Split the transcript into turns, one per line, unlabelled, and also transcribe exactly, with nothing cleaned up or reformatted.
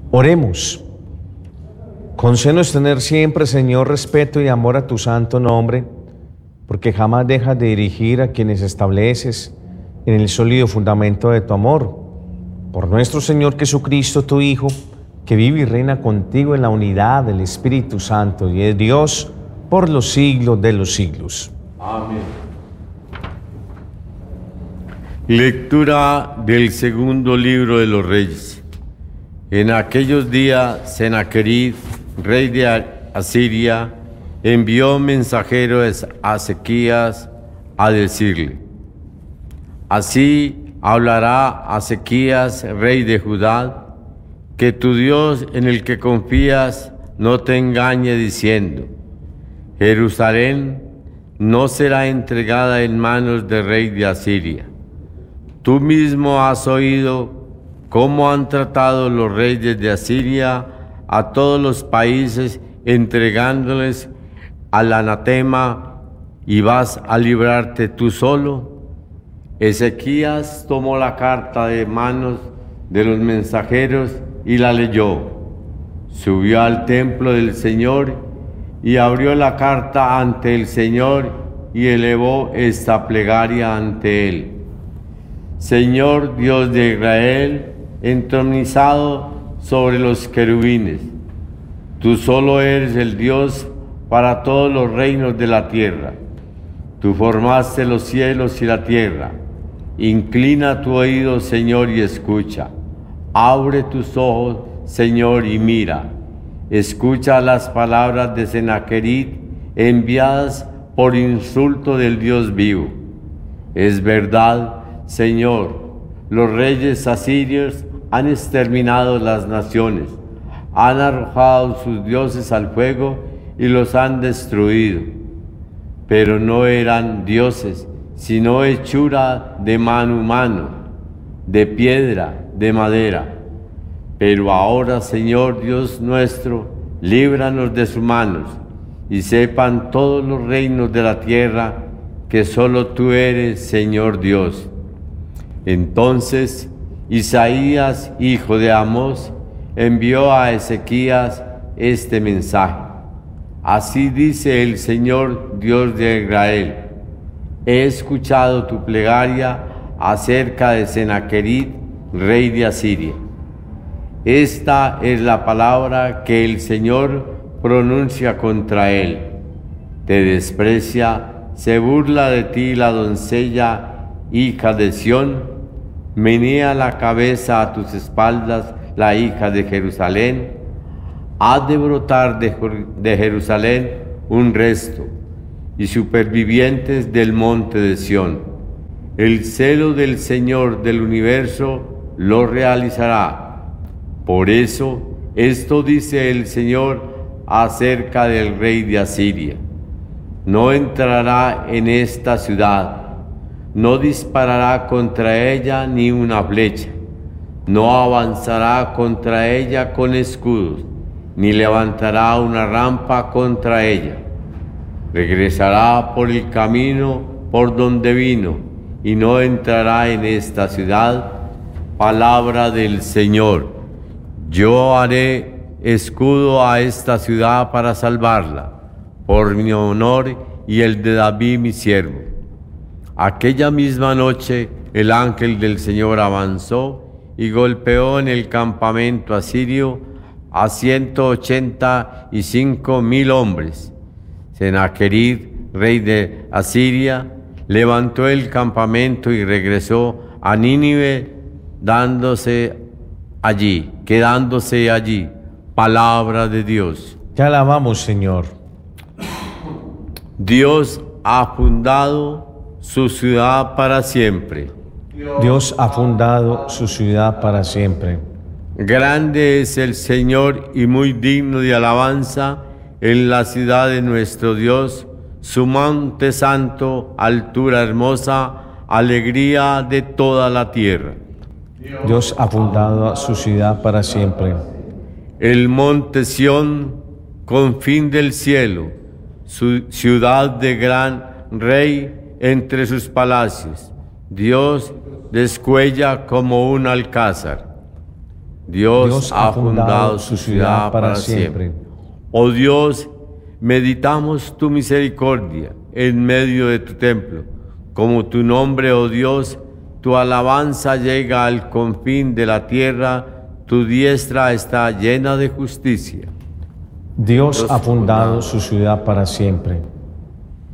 Oremos. Concédenos tener siempre, Señor, respeto y amor a tu santo nombre, porque jamás dejas de dirigir a quienes estableces en el sólido fundamento de tu amor. Por nuestro Señor Jesucristo, tu Hijo, que vive y reina contigo en la unidad del Espíritu Santo y es Dios por los siglos de los siglos.
Amén. Lectura del segundo libro de los Reyes. En aquellos días, Senaquerib, rey de Asiria, envió mensajeros a Ezequías a decirle: Así hablará a Ezequías, rey de Judá, que tu Dios en el que confías no te engañe diciendo: Jerusalén no será entregada en manos del rey de Asiria. Tú mismo has oído cómo han tratado los reyes de Asiria a todos los países, entregándoles al anatema, y vas a librarte tú solo. Ezequías tomó la carta de manos de los mensajeros y la leyó. Subió al templo del Señor y abrió la carta ante el Señor y elevó esta plegaria ante él: Señor Dios de Israel, entronizado sobre los querubines, tú solo eres el Dios para todos los reinos de la tierra. Tú formaste los cielos y la tierra. Inclina tu oído, Señor, y escucha. Abre tus ojos, Señor, y mira. Escucha las palabras de Senaquerib enviadas por insulto del Dios vivo. Es verdad, Señor, los reyes asirios han exterminado las naciones, han arrojado sus dioses al fuego y los han destruido. Pero no eran dioses, sino hechura de mano humana, de piedra, de madera. Pero ahora, Señor Dios nuestro, líbranos de sus manos, y sepan todos los reinos de la tierra que solo tú eres, Señor Dios. Entonces Isaías, hijo de Amós, envió a Ezequías este mensaje: Así dice el Señor Dios de Israel: He escuchado tu plegaria acerca de Senaquerib, rey de Asiria. Esta es la palabra que el Señor pronuncia contra él. Te desprecia, se burla de ti la doncella, hija de Sión. Menea la cabeza a tus espaldas la hija de Jerusalén. Ha de brotar de, de Jerusalén un resto, y supervivientes del monte de Sión. El celo del Señor del universo lo realizará. Por eso, esto dice el Señor acerca del rey de Asiria: No entrará en esta ciudad, no disparará contra ella ni una flecha, no avanzará contra ella con escudos, ni levantará una rampa contra ella. Regresará por el camino por donde vino, y no entrará en esta ciudad. Palabra del Señor. Yo haré escudo a esta ciudad para salvarla, por mi honor y el de David mi siervo. Aquella misma noche el ángel del Señor avanzó y golpeó en el campamento asirio a ciento ochenta y cinco mil hombres. Senaquerib, rey de Asiria, levantó el campamento y regresó a Nínive, dándose allí, quedándose allí. Palabra de Dios.
Te alabamos, Señor.
Dios ha fundado su ciudad para siempre.
Dios ha fundado su ciudad para siempre.
Grande es el Señor y muy digno de alabanza en la ciudad de nuestro Dios, su monte santo, altura hermosa, alegría de toda la tierra.
Dios ha fundado su ciudad para siempre.
El monte Sión, confín del cielo, su ciudad de gran rey entre sus palacios. Dios descuella como un alcázar. Dios, Dios ha fundado su ciudad para siempre. Oh Dios, meditamos tu misericordia en medio de tu templo. Como tu nombre, oh Dios, tu alabanza llega al confín de la tierra, tu diestra está llena de justicia.
Dios ha fundado su ciudad para siempre.